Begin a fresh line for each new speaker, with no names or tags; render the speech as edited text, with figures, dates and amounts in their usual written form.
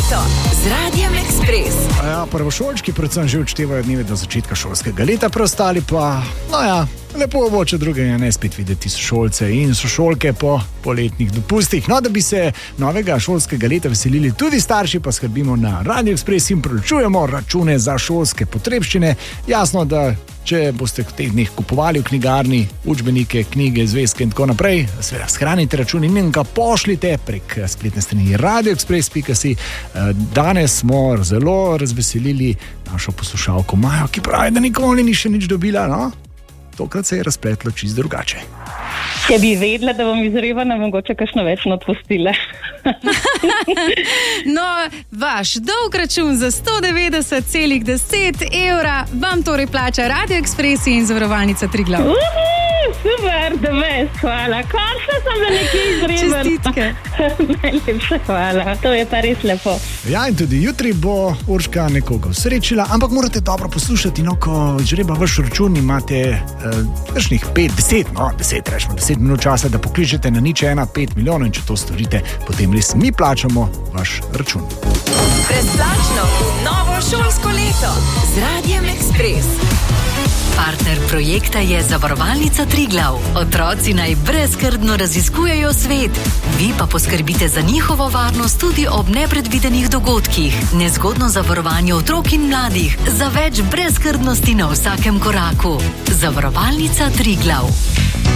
leto z Radijem Ekspres.
Ja, prvošolčki predvsem že odštevajo dneve do začetka šolskega leta, preostali pa, lepo bo, če drugega ne spet videti sošolce in sošolke po poletnih dopustih. No, da bi se novega šolskega leta veselili tudi starši, pa skrbimo na Radio Ekspres in preučujemo račune za šolske potrebščine. Jasno, da če boste v teh dneh kupovali v knjigarni učbenike, knjige, zvezke in tako naprej, seveda shranite račun in ga pošljite prek spletne strani radioekspres.si. Danes smo zelo razveselili našo poslušalko Majo, ki pravi, da nikoli ni še nič dobila, no? Tokrat se je razpletlo čisto drugače.
Če bi vedela, da bom izrevana, mogoče kakšno več odpustila.
No, vaš dolg račun za 190,10 evra vam torej plača Radio Ekspres in Zavarovalnica Triglav.
Super, da ves, hvala. Končno sem za nekaj izrevana.
Čestitke.
Najlepša hvala, to je pa res lepo.
Ja, in tudi jutri bo Urška nekoga srečila, ampak morate dobro poslušati, no, ko žreba vaš račun, imate kakšnih 10 minut časa, da pokličete na 01 5 milijonov in če to storite, potem res mi plačamo vaš račun.
Brezplačno v novo šolsko leto z Radijem Ekspres. Partner projekta je Zavarovalnica Triglav. Otroci naj brezskrbno raziskujejo svet. Vi pa poskrbite za njihovo varnost tudi ob nepredvidenih dogodkih. Nezgodno zavarovanje otrok in mladih. Za več brezskrbnosti na vsakem koraku. Zavarovalnica Triglav.